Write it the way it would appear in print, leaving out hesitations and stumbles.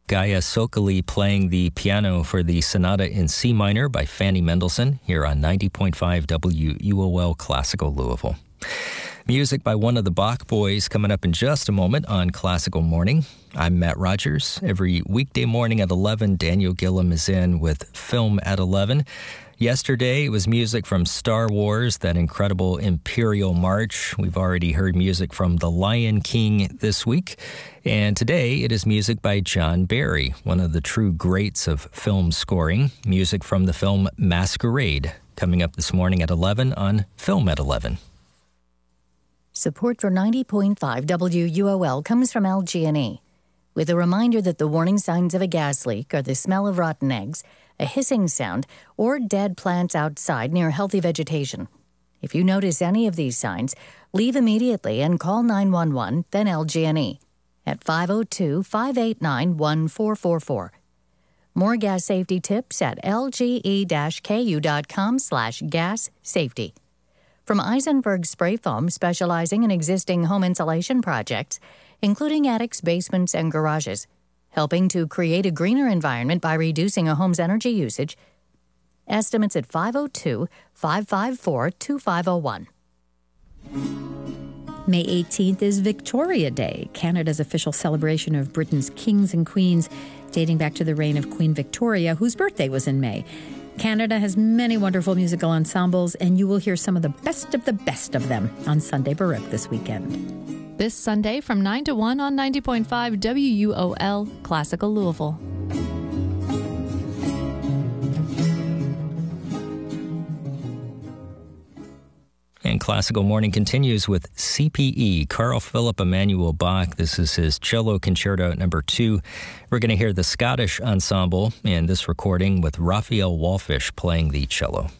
Gaia Sokoli playing the piano for the Sonata in C minor by Fanny Mendelssohn here on 90.5 WUOL Classical Louisville. Music by one of the Bach Boys coming up in just a moment on Classical Morning. I'm Matt Rogers. Every weekday morning at 11, Daniel Gillum is in with Film at 11. Yesterday, it was music from Star Wars, that incredible Imperial March. We've already heard music from The Lion King this week. And today, it is music by John Barry, one of the true greats of film scoring. Music from the film Masquerade, coming up this morning at 11 on Film at 11. Support for 90.5 WUOL comes from LG&E, with a reminder that the warning signs of a gas leak are the smell of rotten eggs, a hissing sound, or dead plants outside near healthy vegetation. If you notice any of these signs, leave immediately and call 911, then LG&E, at 502-589-1444. More gas safety tips at lge-ku.com/gas safety. From Eisenberg Spray Foam, specializing in existing home insulation projects, including attics, basements, and garages, helping to create a greener environment by reducing a home's energy usage. Estimates at 502-554-2501. May 18th is Victoria Day, Canada's official celebration of Britain's kings and queens, dating back to the reign of Queen Victoria, whose birthday was in May. Canada has many wonderful musical ensembles, and you will hear some of the best of them on Sunday Baroque this weekend. This Sunday from 9 to 1 on 90.5 WUOL Classical Louisville. And Classical Morning continues with CPE, Carl Philipp Emanuel Bach. This is his Cello Concerto number 2. We're going to hear the Scottish Ensemble in this recording with Raphael Wallfisch playing the cello.